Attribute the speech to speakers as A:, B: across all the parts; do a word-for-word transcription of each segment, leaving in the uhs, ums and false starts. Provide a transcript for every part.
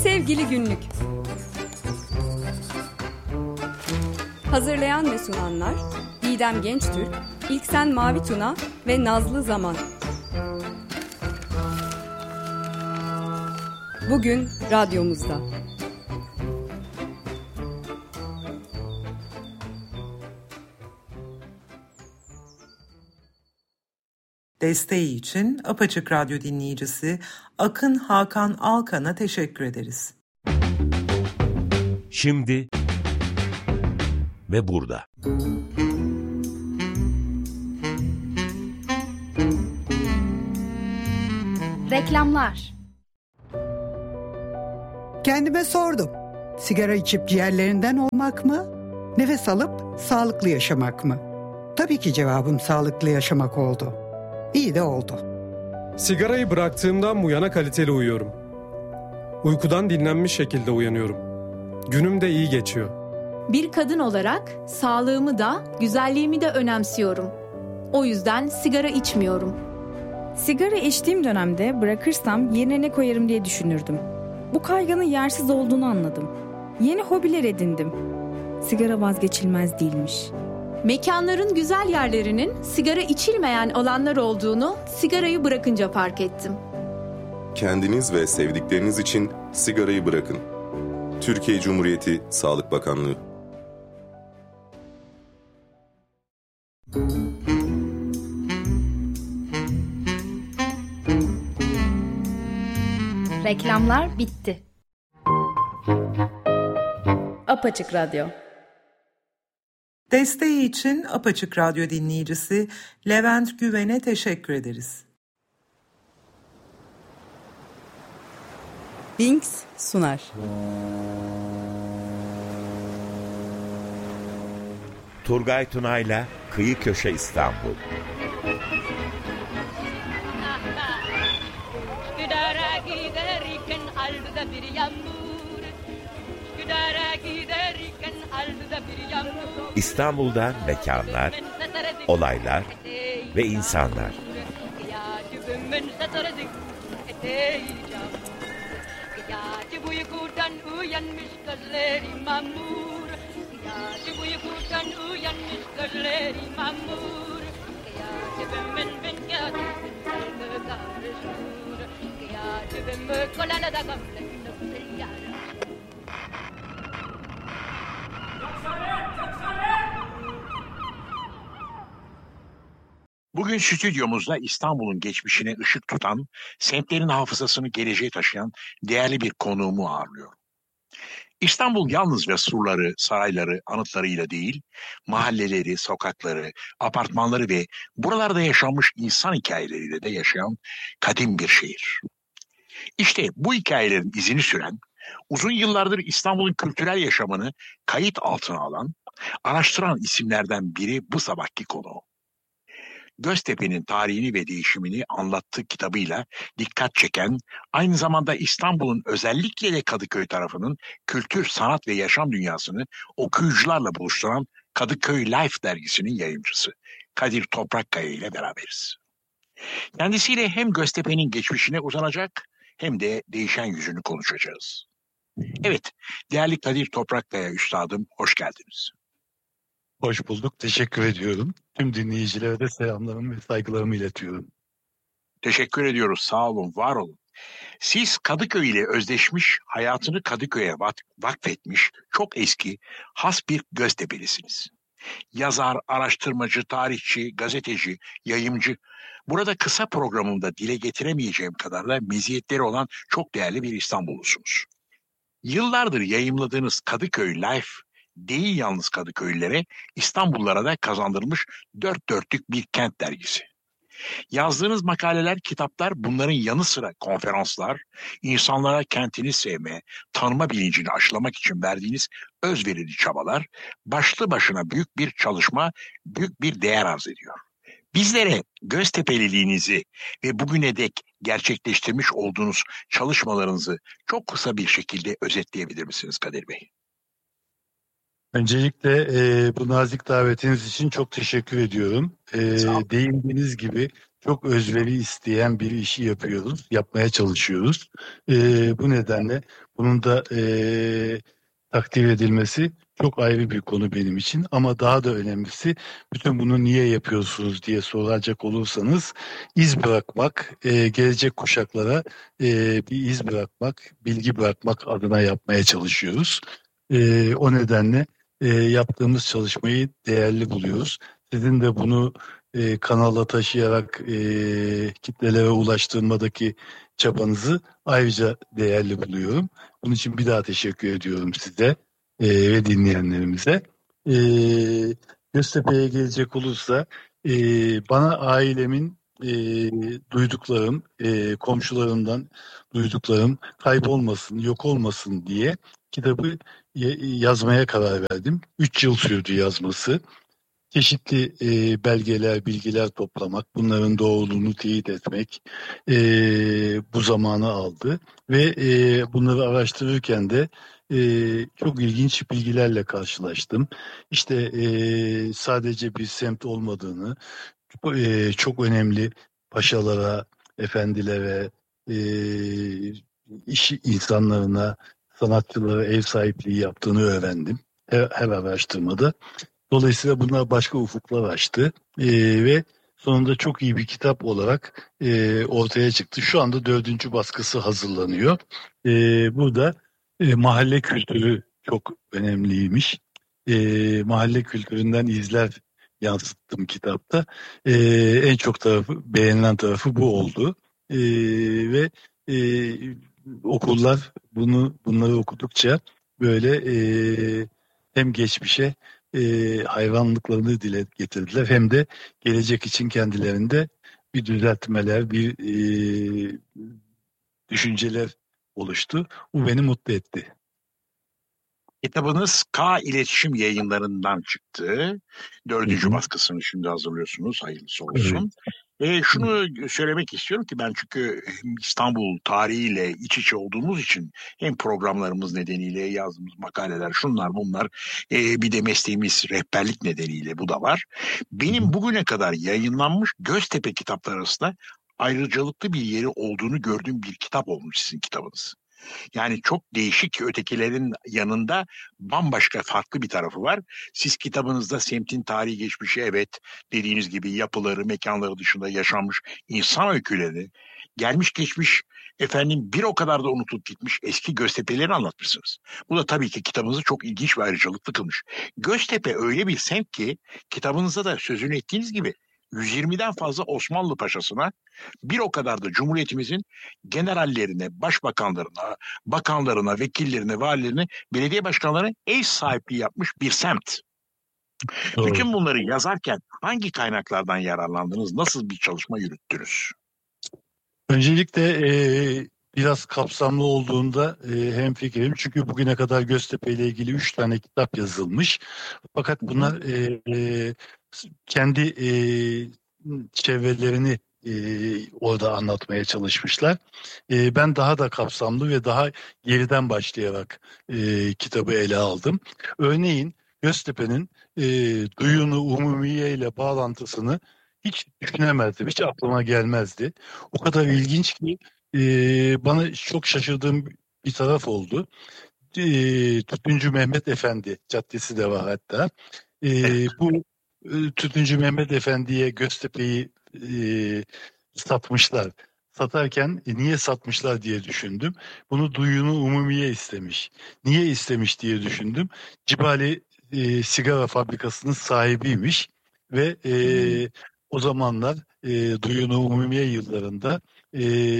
A: Sevgili Günlük. Hazırlayan ve sunanlar Didem Gençtürk, İlksen Mavituna ve Nazlı Zaman. Bugün radyomuzda.
B: Desteği için Apaçık Radyo dinleyicisi Akın Hakan Alkan'a teşekkür ederiz.
C: Şimdi ve burada.
D: Reklamlar.
E: Kendime sordum. Sigara içip ciğerlerinden olmak mı? Nefes alıp sağlıklı yaşamak mı? Tabii ki cevabım sağlıklı yaşamak oldu. İyi de oldu.
F: Sigarayı bıraktığımdan bu yana kaliteli uyuyorum. Uykudan dinlenmiş şekilde uyanıyorum. Günüm de iyi geçiyor.
G: Bir kadın olarak sağlığımı da, güzelliğimi de önemsiyorum. O yüzden sigara içmiyorum.
H: Sigara içtiğim dönemde bırakırsam yerine ne koyarım diye düşünürdüm. Bu kaygının yersiz olduğunu anladım. Yeni hobiler edindim. Sigara vazgeçilmez değilmiş.
G: Mekanların güzel yerlerinin sigara içilmeyen alanlar olduğunu sigarayı bırakınca fark ettim.
I: Kendiniz ve sevdikleriniz için sigarayı bırakın. Türkiye Cumhuriyeti Sağlık Bakanlığı.
D: Reklamlar bitti.
H: Apaçık Radyo.
B: Desteği için Apaçık Radyo dinleyicisi Levent Güven'e teşekkür ederiz.
A: Binks sunar.
C: Turgay Tunay'la Kıyı Köşe İstanbul. İstanbul'dan mekanlar, olaylar ve insanlar.
J: Bugün stüdyomuzda İstanbul'un geçmişine ışık tutan, semtlerin hafızasını geleceğe taşıyan değerli bir konuğumu ağırlıyorum. İstanbul yalnız ve surları, sarayları, anıtlarıyla değil, mahalleleri, sokakları, apartmanları ve buralarda yaşanmış insan hikayeleriyle de yaşayan kadim bir şehir. İşte bu hikayelerin izini süren, uzun yıllardır İstanbul'un kültürel yaşamını kayıt altına alan, araştıran isimlerden biri bu sabahki konuğu. Göztepe'nin tarihini ve değişimini anlattığı kitabıyla dikkat çeken, aynı zamanda İstanbul'un özellikle de Kadıköy tarafının kültür, sanat ve yaşam dünyasını okuyucularla buluşturan Kadıköy Life dergisinin yayımcısı Kadir Toprakkaya ile beraberiz. Kendisiyle hem Göztepe'nin geçmişine uzanacak hem de değişen yüzünü konuşacağız. Evet, değerli Kadir Toprakkaya üstadım, hoş geldiniz.
K: Hoş bulduk, teşekkür ediyorum. Tüm dinleyicilere de selamlarımı ve saygılarımı iletiyorum.
J: Teşekkür ediyoruz, sağ olun, var olun. Siz Kadıköy ile özdeşmiş, hayatını Kadıköy'e vakfetmiş, çok eski, has bir Göztepelisiniz. Yazar, araştırmacı, tarihçi, gazeteci, yayımcı. Burada kısa programımda dile getiremeyeceğim kadar da meziyetleri olan çok değerli bir İstanbullusunuz. Yıllardır yayımladığınız Kadıköy Life, değil yalnız Kadıköylülere, İstanbullulara da kazandırılmış dört dörtlük bir kent dergisi. Yazdığınız makaleler, kitaplar, bunların yanı sıra konferanslar, insanlara kentini sevme, tanıma bilincini aşılamak için verdiğiniz özverili çabalar, başlı başına büyük bir çalışma, büyük bir değer arz ediyor. Bizlere Göztepe'liliğinizi ve bugüne dek gerçekleştirmiş olduğunuz çalışmalarınızı çok kısa bir şekilde özetleyebilir misiniz Kadir Bey?
K: Öncelikle e, bu nazik davetiniz için çok teşekkür ediyorum. E, değindiğiniz gibi çok özveri isteyen bir işi yapıyoruz, yapmaya çalışıyoruz. E, bu nedenle bunun da e, takdir edilmesi çok ayrı bir konu benim için. Ama daha da önemlisi, bütün bunu niye yapıyorsunuz diye soracak olursanız, iz bırakmak, e, gelecek kuşaklara e, bir iz bırakmak, bilgi bırakmak adına yapmaya çalışıyoruz. E, o nedenle e, yaptığımız çalışmayı değerli buluyoruz. Sizin de bunu e, kanala taşıyarak e, kitlelere ulaştırmadaki çabanızı ayrıca değerli buluyorum. Bunun için bir daha teşekkür ediyorum size e, ve dinleyenlerimize. E, Göztepe'ye gelecek olursa, e, bana ailemin e, duyduklarım, e, komşularımdan duyduklarım kaybolmasın, yok olmasın diye kitabı yazmaya karar verdim. Üç yıl sürdü yazması. Çeşitli e, belgeler, bilgiler toplamak, bunların doğruluğunu teyit etmek e, bu zamanı aldı. Ve e, bunları araştırırken de e, çok ilginç bilgilerle karşılaştım. İşte e, sadece bir semt olmadığını, e, çok önemli paşalara, efendilere, e, iş insanlarına, sanatçılara ev sahipliği yaptığını öğrendim her, her araştırmada. Dolayısıyla bunlar başka ufuklar açtı ee, ve sonunda çok iyi bir kitap olarak e, ortaya çıktı. Şu anda dördüncü baskısı hazırlanıyor. Ee, burada e, mahalle kültürü çok önemliymiş. E, mahalle kültüründen izler yansıttım kitapta. E, en çok tarafı, beğenilen tarafı bu oldu. E, ve e, okullar bunu bunları okudukça böyle e, hem geçmişe e, hayranlıklarını dile getirdiler, hem de gelecek için kendilerinde bir düzeltmeler, bir e, düşünceler oluştu. Bu beni mutlu etti.
J: Kitabınız K İletişim Yayınları'ndan çıktı. Dördüncü
K: Hı hı.
J: baskısını şimdi hazırlıyorsunuz. Hayırlısı olsun. Evet. E, şunu söylemek istiyorum ki ben, çünkü İstanbul tarihiyle iç içe olduğumuz için, hem programlarımız nedeniyle yazdığımız makaleler, şunlar bunlar, e, bir de mesleğimiz rehberlik nedeniyle bu da var. Benim bugüne kadar yayınlanmış Göztepe kitapları arasında ayrıcalıklı bir yeri olduğunu gördüğüm bir kitap olmuş sizin kitabınız. Yani çok değişik, ötekilerin yanında bambaşka farklı bir tarafı var. Siz kitabınızda semtin tarihi geçmişi, evet, dediğiniz gibi yapıları, mekanları dışında yaşanmış insan öyküleri, gelmiş geçmiş, efendim bir o kadar da unutup gitmiş eski Göztepe'leri anlatmışsınız. Bu da tabii ki kitabınızı çok ilginç ve ayrıcalıklı kılmış. Göztepe öyle bir semt ki, kitabınızda da sözünü ettiğiniz gibi yüz yirmiden fazla Osmanlı paşasına, bir o kadar da Cumhuriyetimizin generallerine, başbakanlarına, bakanlarına, vekillerine, valilerine, belediye başkanlarına ev sahipliği yapmış bir semt. Doğru. Bütün bunları yazarken hangi kaynaklardan yararlandınız? Nasıl bir çalışma yürüttünüz?
K: Öncelikle e, biraz kapsamlı olduğunda e, hemfikirim. Çünkü bugüne kadar Göztepe ile ilgili üç tane kitap yazılmış. Fakat bunlar e, e, kendi e, çevrelerini e, orada anlatmaya çalışmışlar. E, ben daha da kapsamlı ve daha geriden başlayarak e, kitabı ele aldım. Örneğin Göztepe'nin e, duyunu umumiye ile bağlantısını hiç düşünemezdim, hiç aklıma gelmezdi. O kadar ilginç ki e, bana çok şaşırdığım bir taraf oldu. E, Tütüncü Mehmet Efendi Caddesi de var hatta. E, bu e, Tütüncü Mehmet Efendi'ye Göztepe'yi e, satmışlar. Satarken e, niye satmışlar diye düşündüm. Bunu duyunu umumiye istemiş. Niye istemiş diye düşündüm. Cibali e, sigara fabrikasının sahibiymiş ve e, hmm. o zamanlar e, duyunu umumiye yıllarında e,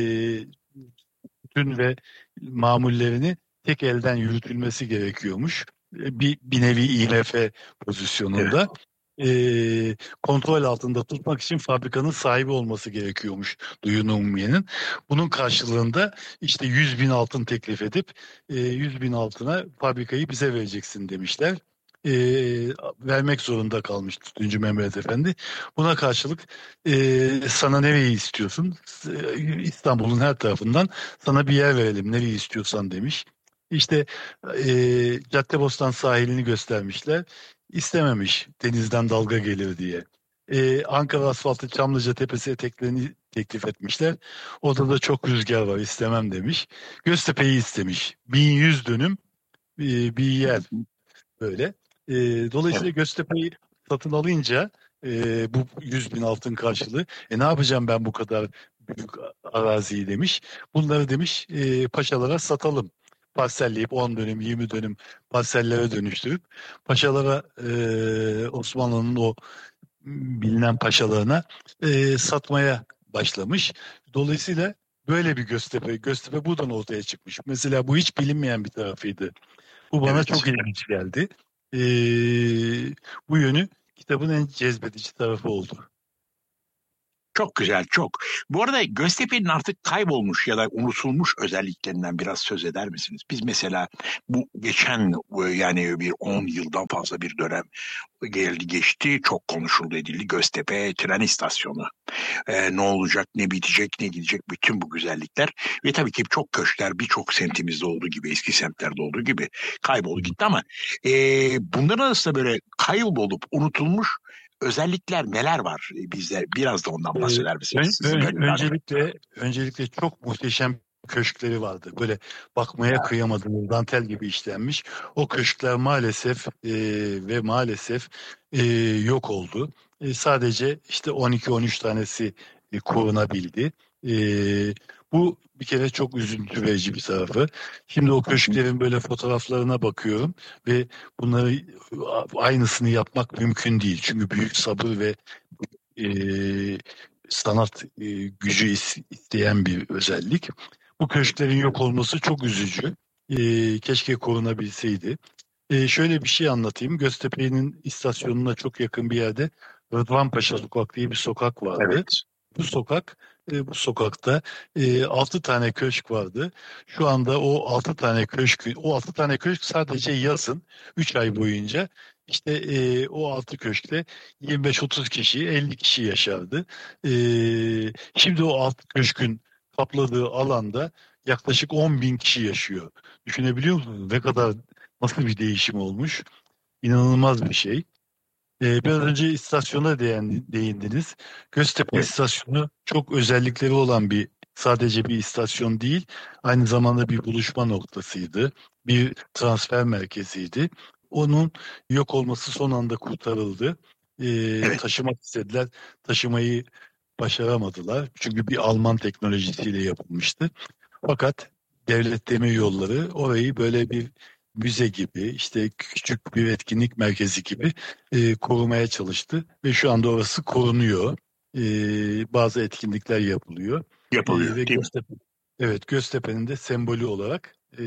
K: tütün ve mamullerini tek elden yürütülmesi gerekiyormuş. Bir, bir nevi İ M F pozisyonunda. Evet. E, kontrol altında tutmak için fabrikanın sahibi olması gerekiyormuş duyunu umumiyenin. Bunun karşılığında işte yüz bin altın teklif edip e, yüz bin altına fabrikayı bize vereceksin demişler. E, vermek zorunda kalmış Tütüncü Mehmet Efendi. Buna karşılık e, sana nereyi istiyorsun? İstanbul'un her tarafından sana bir yer verelim, nereyi istiyorsan demiş. İşte e, Caddebostan sahilini göstermişler. İstememiş, denizden dalga gelir diye. e, Ankara asfaltı Çamlıca Tepesi eteklerini teklif etmişler. Orada da çok rüzgar var, istemem demiş. Göztepe'yi istemiş. bin yüz dönüm e, bir yer böyle. E, dolayısıyla evet. Göztepe'yi satın alınca e, bu yüz bin altın karşılığı e, ne yapacağım ben bu kadar büyük araziyi demiş. Bunları demiş e, paşalara satalım. Parselleyip on dönüm yirmi dönüm parsellere dönüştürüp paşalara e, Osmanlı'nın o bilinen paşalarına e, satmaya başlamış. Dolayısıyla böyle bir Göztepe, Göztepe buradan ortaya çıkmış. Mesela bu hiç bilinmeyen bir tarafıydı. Bu bana evet. çok ilginç geldi. E, bu yönü kitabın en cezbedici tarafı oldu.
J: Çok güzel, çok. Bu arada Göztepe'nin artık kaybolmuş ya da unutulmuş özelliklerinden biraz söz eder misiniz? Biz mesela bu geçen yani bir on yıldan fazla bir dönem geldi geçti, çok konuşuldu edildi. Göztepe tren istasyonu. Ee, ne olacak, ne bitecek, ne gidecek, bütün bu güzellikler. Ve tabii ki çok köşkler birçok semtimizde olduğu gibi, eski semtlerde olduğu gibi kayboldu gitti ama e, bunların arasında böyle kaybolup unutulmuş özellikler neler var bizde? Biraz da ondan bahseder misiniz?
K: Ön, ön, öncelikle, öncelikle çok muhteşem köşkleri vardı. Böyle bakmaya kıyamadığımız dantel gibi işlenmiş. O köşkler maalesef e, ve maalesef e, yok oldu. E, sadece işte on iki on üç tanesi e, korunabildi. E, bu bir kere çok üzüntü verici bir tarafı. Şimdi o köşklerin böyle fotoğraflarına bakıyorum ve bunları aynısını yapmak mümkün değil. Çünkü büyük sabır ve e, sanat e, gücü isteyen bir özellik. Bu köşklerin yok olması çok üzücü. E, keşke korunabilseydi. E, şöyle bir şey anlatayım. Göztepe'nin istasyonuna çok yakın bir yerde Rıdvanpaşa Sokak diye bir sokak vardı.
J: Evet.
K: Bu sokak, e, bu sokakta e, altı tane köşk vardı. Şu anda o altı tane köşk, o altı tane köşk sadece yazın üç ay boyunca işte e, o altı köşkte yirmi beş otuz kişi, elli kişi yaşardı. E, şimdi o altı köşkün kapladığı alanda yaklaşık on bin kişi yaşıyor. Düşünebiliyor musunuz? Ne kadar, nasıl bir değişim olmuş? İnanılmaz bir şey. Ee, biraz önce istasyona değindiniz. Göztepe evet. İstasyonu çok özellikleri olan bir, sadece bir istasyon değil, aynı zamanda bir buluşma noktasıydı. Bir transfer merkeziydi. Onun yok olması son anda kurtarıldı. Ee, evet. Taşımak istediler, taşımayı başaramadılar. Çünkü bir Alman teknolojisiyle yapılmıştı. Fakat Devlet Demiryolları orayı böyle bir müze gibi, işte küçük bir etkinlik merkezi gibi e, korumaya çalıştı ve şu anda orası korunuyor. E, bazı etkinlikler yapılıyor.
J: Yapılıyor.
K: E, ve Göztepe, evet, Göztepe'nin de sembolü olarak e,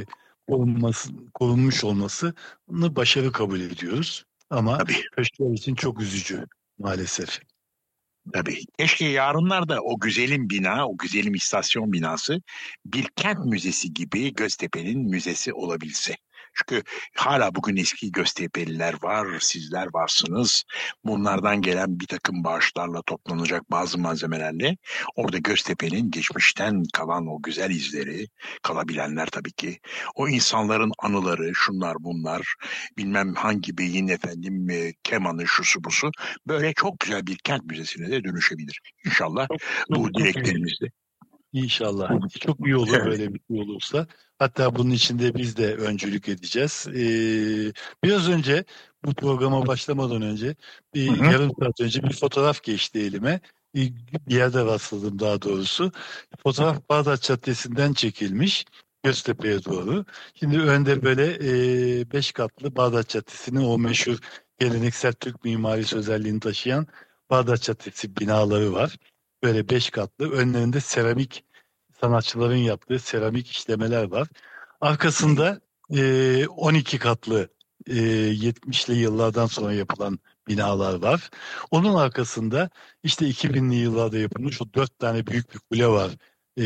K: korunması, korunmuş olmasını başarı kabul ediyoruz. Ama köşkler için çok üzücü maalesef.
J: Tabii. Keşke yarınlarda o güzelim bina, o güzelim istasyon binası bir kent müzesi gibi Göztepe'nin müzesi olabilse. Çünkü hala bugün eski Göztepe'liler var, sizler varsınız. Bunlardan gelen bir takım bağışlarla toplanacak bazı malzemelerle orada Göztepe'nin geçmişten kalan o güzel izleri, kalabilenler tabii ki, o insanların anıları, şunlar bunlar, bilmem hangi beyin efendim kemanı, şusu busu, böyle çok güzel bir kent müzesine de dönüşebilir. İnşallah çok, bu çok, dileklerimizde.
K: İnşallah. Çok iyi olur böyle bir şey olursa. Hatta bunun içinde biz de öncülük edeceğiz. Ee, biraz önce bu programa başlamadan önce bir hı hı. yarım saat önce bir fotoğraf geçti elime. Bir yerde rastladım daha doğrusu. Fotoğraf Bağdat Caddesi'nden çekilmiş Göztepe'ye doğru. Şimdi önde böyle e, beş katlı Bağdat Caddesi'nin o meşhur geleneksel Türk mimarisi özelliğini taşıyan Bağdat Caddesi binaları var. Böyle beş katlı. Önlerinde seramik sanatçıların yaptığı seramik işlemeler var. Arkasında e, on iki katlı e, yetmişli yıllardan sonra yapılan binalar var. Onun arkasında işte iki binli yıllarda yapılmış o dört tane büyük bir kule var. E,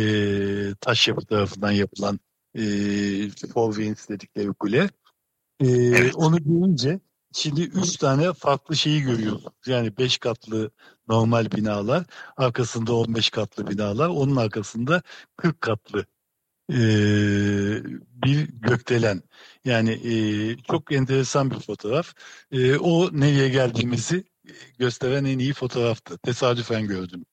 K: taş yapı tarafından yapılan e, Four Winds dedikleri kule. E, evet. Onu görünce şimdi üç tane farklı şeyi görüyoruz. Yani beş katlı normal binalar, arkasında on beş katlı binalar, onun arkasında kırk katlı e, bir gökdelen. Yani e, çok enteresan bir fotoğraf. E, o nereye geldiğimizi gösteren en iyi fotoğraftı. Tesadüfen gördüm.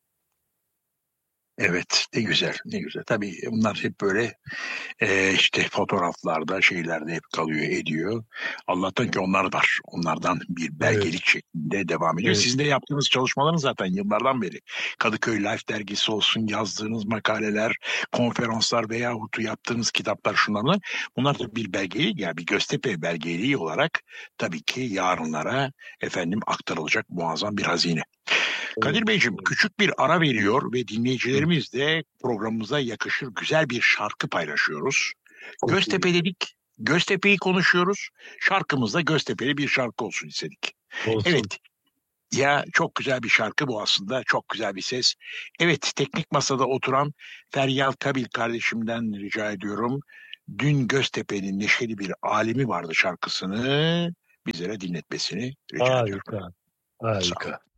J: Evet, ne güzel, ne güzel. Tabii bunlar hep böyle e, işte fotoğraflarda, şeylerde hep kalıyor, ediyor. Allah'tan ki onlar var. Onlardan bir belgelik evet. şeklinde devam ediyor. Evet. Sizin de yaptığınız çalışmalarınız zaten yıllardan beri. Kadıköy Life dergisi olsun, yazdığınız makaleler, konferanslar veyahut yaptığınız kitaplar, şunlar. Bunlar da bir belgelik, yani bir Göztepe belgeliği olarak tabii ki yarınlara efendim aktarılacak muazzam bir hazine. Kadir Beyciğim, küçük bir ara veriyor ve dinleyicilerimiz de programımıza yakışır güzel bir şarkı paylaşıyoruz. Göztepe dedik, Göztepe'yi konuşuyoruz. Şarkımızda Göztepe'li bir şarkı olsun istedik. Olsun. Evet, ya çok güzel bir şarkı bu aslında, çok güzel bir ses. Evet, teknik masada oturan Feryal Kabil kardeşimden rica ediyorum. Dün Göztepe'nin neşeli bir alimi vardı şarkısını bizlere dinletmesini rica
K: harika,
J: ediyorum.
K: Harika, harika.